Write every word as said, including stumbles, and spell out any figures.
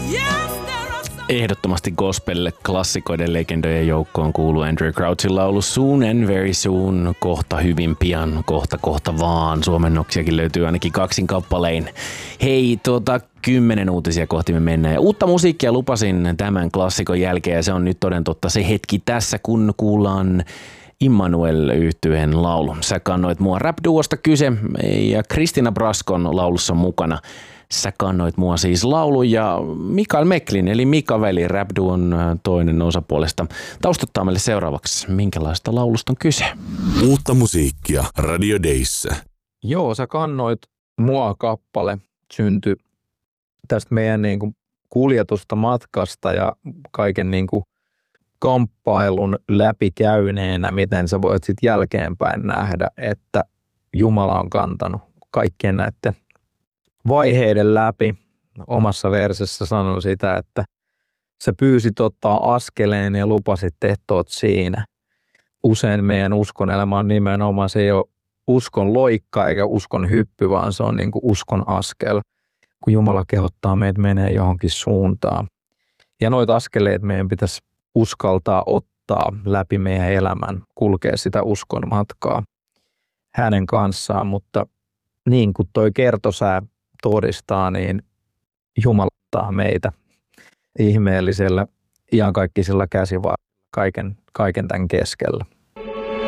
Ehdottomasti gospel-klassikoiden legendojen joukkoon kuuluu Andrew Crouchin laulu Soon and Very Soon, kohta hyvin pian, kohta kohta vaan. Suomennoksiakin löytyy ainakin kaksin kappalein. Hei, tuota, kymmenen uutisia kohti me mennään. Ja uutta musiikkia lupasin tämän klassikon jälkeen ja se on nyt toden totta se hetki tässä, kun kuullaan Immanuel-yhtyeen laulu. Sä kannoit mua rap-duosta kyse ja Kristina Braskon laulussa mukana. Sä kannoit mua siis laulu ja Mikael Meklin eli Mika Veli rap-duon toinen osapuolesta taustottaa meille seuraavaksi, minkälaista laulusta on kyse. Uutta musiikkia Radio Dayssä. Joo, sä kannoit mua kappale syntyi tästä meidän niin kuin kuljetusta matkasta ja kaiken niin kuin kamppailun läpikäyneenä, miten sä voit sitten jälkeenpäin nähdä, että Jumala on kantanut kaikkien näiden vaiheiden läpi. Omassa versessä sanon sitä, että sä pyysit ottaa askeleen ja lupasit, että oot siinä. Usein meidän uskon elämä on nimenomaan, se ei ole uskon loikka eikä uskon hyppy, vaan se on niin kuin uskon askel, kun Jumala kehottaa meitä menee johonkin suuntaan. Ja noita askeleita meidän pitäisi uskaltaa ottaa läpi meidän elämän, kulkea sitä uskon matkaa hänen kanssaan, mutta niin kuin toi kertosää todistaa, niin Jumala ottaa meitä ihmeellisellä iankaikkisella käsivarrella kaiken, kaiken tämän keskellä.